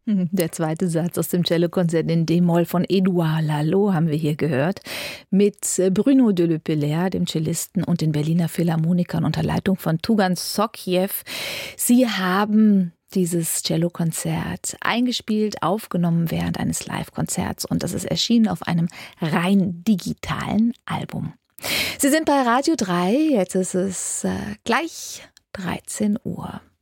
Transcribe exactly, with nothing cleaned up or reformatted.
Der zweite Satz aus dem Cellokonzert in D-Moll von Édouard Laloux haben wir hier gehört, mit Bruno de Le Pelaire, dem Cellisten, und den Berliner Philharmonikern unter Leitung von Tugan Sokiew. Sie haben dieses Cellokonzert eingespielt, aufgenommen während eines Live-Konzerts, und das ist erschienen auf einem rein digitalen Album. Sie sind bei Radio drei, jetzt ist es äh, gleich dreizehn Uhr.